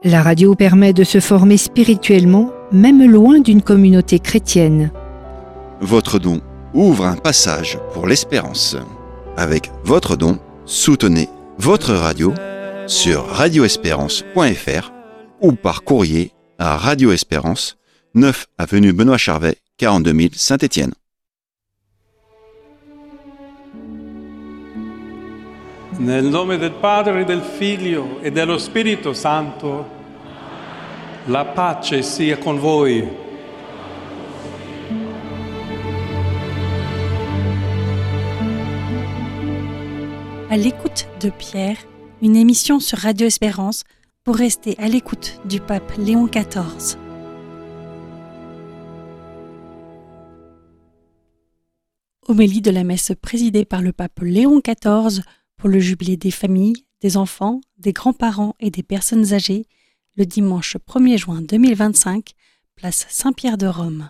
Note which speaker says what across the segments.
Speaker 1: La radio permet de se former spirituellement, même loin d'une communauté chrétienne.
Speaker 2: Votre don ouvre un passage pour l'espérance. Avec votre don, soutenez votre radio sur radioespérance.fr ou par courrier à Radio Espérance, 9 avenue Benoît Charvet, 42 000 Saint-Étienne.
Speaker 3: Nel nome del Padre, del Figlio e dello Spirito Santo, la pace sia con voi.
Speaker 4: À l'écoute de Pierre, une émission sur Radio Espérance pour rester à l'écoute du pape Léon XIV. Homélie de la messe présidée par le pape Léon XIV pour le jubilé des familles, des enfants, des grands-parents et des personnes âgées, le dimanche 1er juin 2025, place Saint-Pierre de Rome.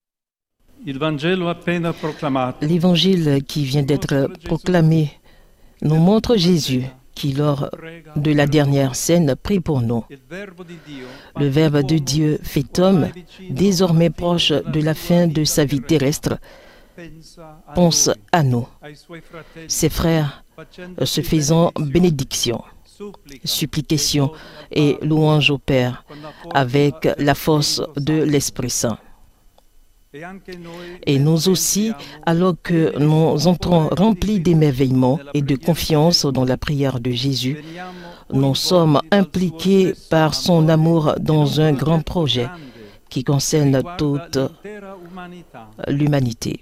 Speaker 5: L'évangile qui vient d'être proclamé nous montre Jésus qui, lors de la dernière scène, prie pour nous. Le Verbe de Dieu fait homme, désormais proche de la fin de sa vie terrestre, pense à nous, ses frères, se faisant bénédiction, supplication et louange au Père avec la force de l'Esprit Saint. Et nous aussi, alors que nous entrons remplis d'émerveillement et de confiance dans la prière de Jésus, nous sommes impliqués par son amour dans un grand projet qui concerne toute l'humanité.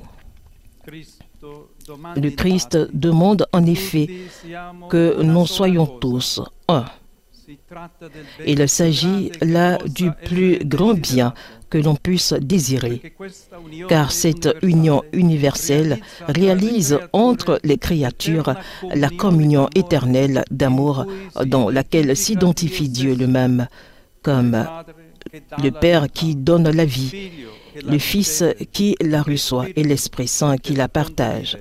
Speaker 5: Le Christ demande en effet que nous soyons tous un. Il s'agit là du plus grand bien que l'on puisse désirer, car cette union universelle réalise entre les créatures la communion éternelle d'amour dans laquelle s'identifie Dieu lui-même comme le Père qui donne la vie, le Fils qui la reçoit et l'Esprit Saint qui la partage.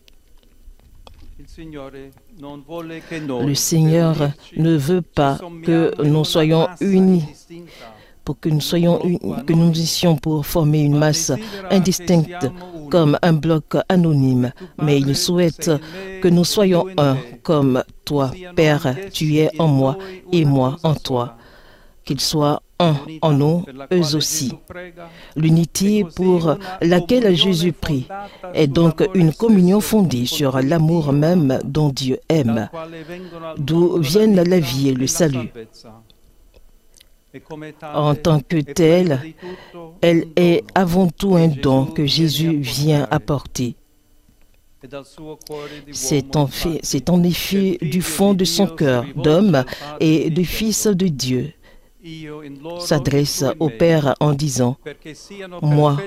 Speaker 5: Le Seigneur ne veut pas que nous soyons unis, que nous étions pour former une masse indistincte comme un bloc anonyme, mais il souhaite que nous soyons un, comme toi, Père, tu es en moi et moi en toi, qu'ils soient un en nous, eux aussi. L'unité pour laquelle Jésus prie est donc une communion fondée sur l'amour même dont Dieu aime, d'où viennent la vie et le salut. En tant que telle, elle est avant tout un don que Jésus vient apporter. C'est en effet du fond de son cœur d'homme et de fils de Dieu s'adresse au Père en disant « Moi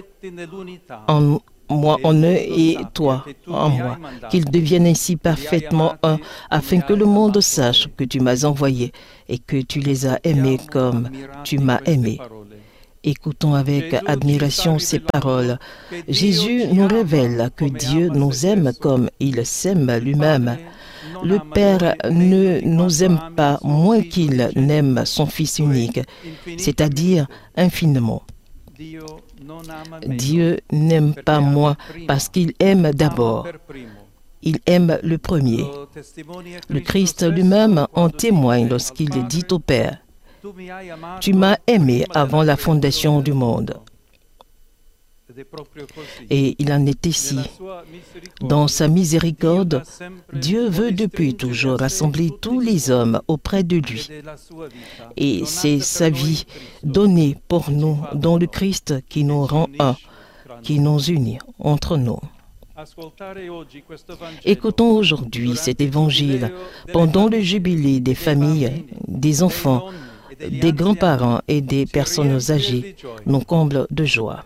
Speaker 5: en eux et toi en moi, qu'ils deviennent ainsi parfaitement un, afin que le monde sache que tu m'as envoyé et que tu les as aimés comme tu m'as aimé. » Écoutons avec admiration ces paroles. Jésus nous révèle que Dieu nous aime comme il s'aime lui-même. Le Père ne nous aime pas moins qu'il n'aime son Fils unique, c'est-à-dire infiniment. Dieu n'aime pas moins parce qu'il aime d'abord. Il aime le premier. Le Christ lui-même en témoigne lorsqu'il dit au Père « Tu m'as aimé avant la fondation du monde ». Et il en est ainsi. Dans sa miséricorde, Dieu veut depuis toujours rassembler tous les hommes auprès de lui. Et c'est sa vie donnée pour nous dans le Christ qui nous rend un, qui nous unit entre nous. Écoutons aujourd'hui cet évangile pendant le jubilé des familles, des enfants, des grands-parents et des personnes âgées, nous comble de joie.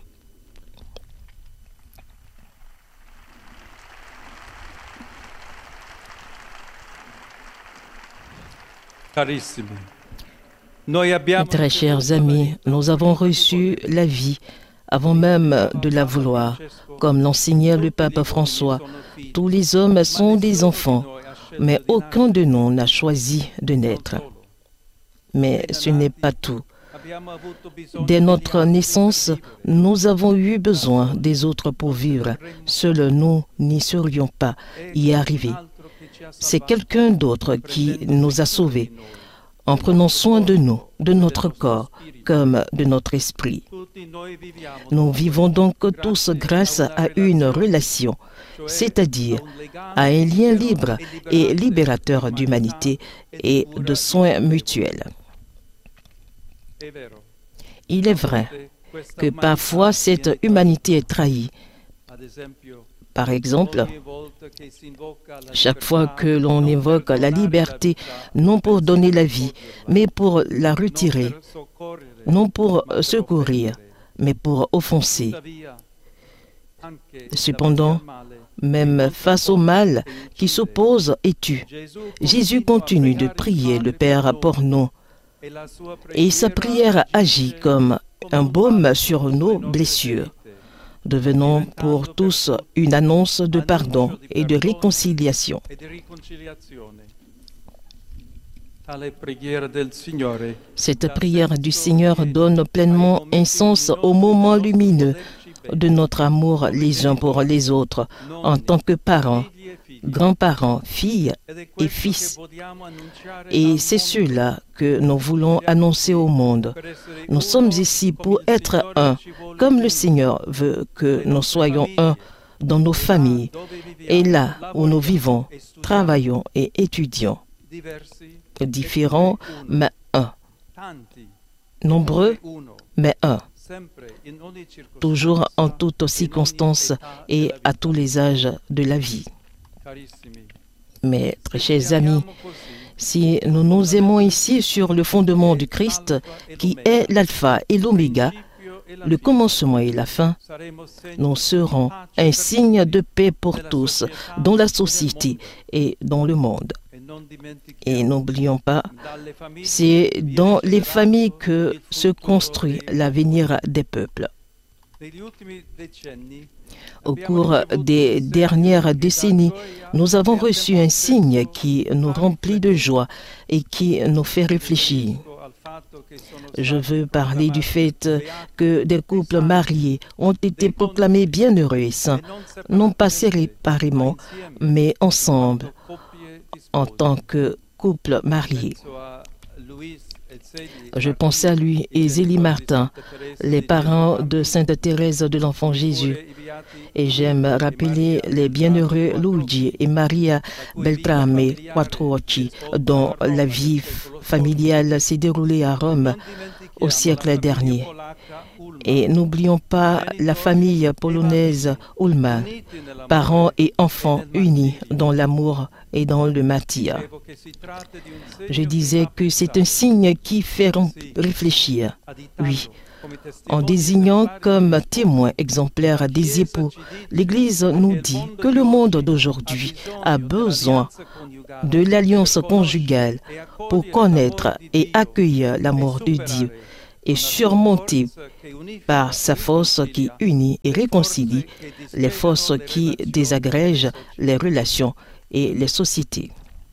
Speaker 5: Très chers amis, nous avons reçu la vie avant même de la vouloir. Comme l'enseignait le pape François, tous les hommes sont des enfants, mais aucun de nous n'a choisi de naître. Mais ce n'est pas tout. Dès notre naissance, nous avons eu besoin des autres pour vivre. Seuls nous n'y serions pas y arriver. C'est quelqu'un d'autre qui nous a sauvés, en prenant soin de nous, de notre corps, comme de notre esprit. Nous vivons donc tous grâce à une relation, c'est-à-dire à un lien libre et libérateur d'humanité et de soins mutuels. Il est vrai que parfois cette humanité est trahie. Par exemple, chaque fois que l'on évoque la liberté, non pour donner la vie, mais pour la retirer, non pour secourir, mais pour offenser. Cependant, même face au mal qui s'oppose et tue, Jésus continue de prier le Père pour nous. Et sa prière agit comme un baume sur nos blessures, devenant pour tous une annonce de pardon et de réconciliation. Cette prière du Seigneur donne pleinement un sens au moment lumineux de notre amour les uns pour les autres, en tant que parents, grands-parents, filles et fils. Et c'est cela que nous voulons annoncer au monde. Nous sommes ici pour être un, comme le Seigneur veut que nous soyons un dans nos familles et là où nous vivons, travaillons et étudions. Différents, mais un. Nombreux, mais un. Toujours en toutes circonstances et à tous les âges de la vie. Mes très chers amis, si nous nous aimons ici sur le fondement du Christ, qui est l'alpha et l'oméga, le commencement et la fin, nous serons un signe de paix pour tous dans la société et dans le monde. Et n'oublions pas, c'est dans les familles que se construit l'avenir des peuples. Au cours des dernières décennies, nous avons reçu un signe qui nous remplit de joie et qui nous fait réfléchir. Je veux parler du fait que des couples mariés ont été proclamés bienheureux et saints, non pas séparément, mais ensemble, en tant que couple marié. Je pense à lui et Zélie Martin, les parents de Sainte Thérèse de l'Enfant Jésus. Et j'aime rappeler les bienheureux Luigi et Maria Beltrame Quattrocchi, dont la vie familiale s'est déroulée à Rome au siècle dernier. Et n'oublions pas la famille polonaise Ullmann, parents et enfants unis dans l'amour et dans le martyre. Je disais que c'est un signe qui fait réfléchir. Oui, en désignant comme témoin exemplaire des époux, l'Église nous dit que le monde d'aujourd'hui a besoin de l'alliance conjugale pour connaître et accueillir l'amour de Dieu et surmonter par sa force qui unit et réconcilie les forces qui désagrègent les relations et les sociétés.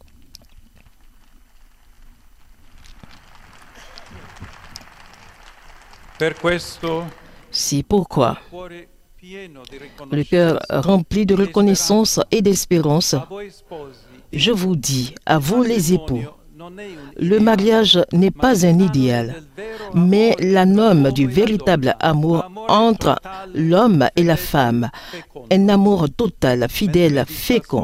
Speaker 5: C'est pourquoi le cœur rempli de reconnaissance et d'espérance, je vous dis, à vous les époux, le mariage n'est pas un idéal, mais la norme du véritable amour entre l'homme et la femme, un amour total, fidèle, fécond,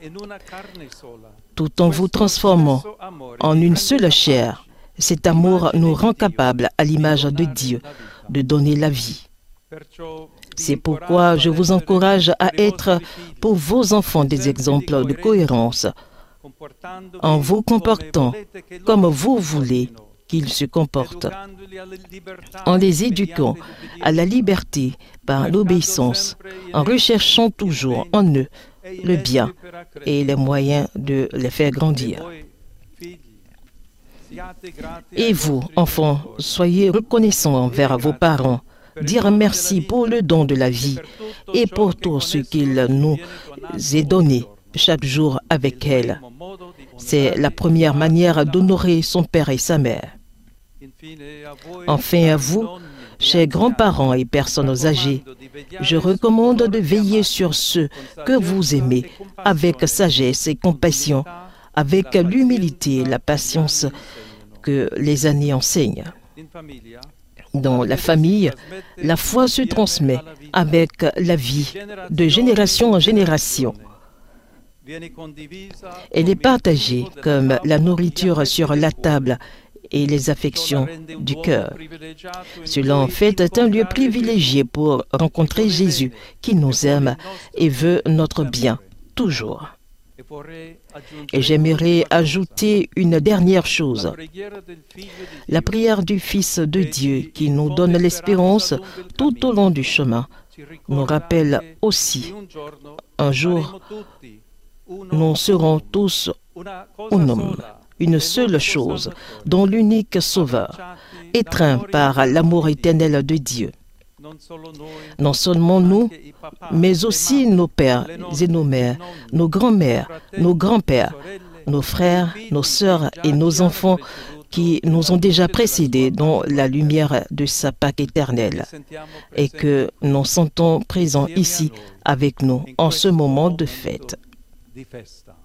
Speaker 5: tout en vous transformant en une seule chair. Cet amour nous rend capables, à l'image de Dieu, de donner la vie. C'est pourquoi je vous encourage à être pour vos enfants des exemples de cohérence, en vous comportant comme vous voulez qu'ils se comportent, en les éduquant à la liberté par l'obéissance, en recherchant toujours en eux le bien et les moyens de les faire grandir. Et vous, enfants, soyez reconnaissants envers vos parents, dire merci pour le don de la vie et pour tout ce qu'il nous est donné chaque jour avec elle. C'est la première manière d'honorer son père et sa mère. Enfin à vous, chers grands-parents et personnes âgées, je recommande de veiller sur ceux que vous aimez avec sagesse et compassion, avec l'humilité et la patience que les années enseignent. Dans la famille, la foi se transmet avec la vie de génération en génération. Elle est partagée comme la nourriture sur la table et les affections du cœur. Cela en fait est un lieu privilégié pour rencontrer Jésus qui nous aime et veut notre bien, toujours. Et j'aimerais ajouter une dernière chose. La prière du Fils de Dieu qui nous donne l'espérance tout au long du chemin nous rappelle aussi, un jour, nous serons tous un homme, une seule chose, dont l'unique Sauveur, étreint par l'amour éternel de Dieu. Non seulement nous, mais aussi nos pères et nos mères, nos grands-mères, nos grands-pères, nos frères, nos sœurs et nos enfants qui nous ont déjà précédés dans la lumière de sa Pâque éternelle et que nous sentons présents ici avec nous en ce moment de fête.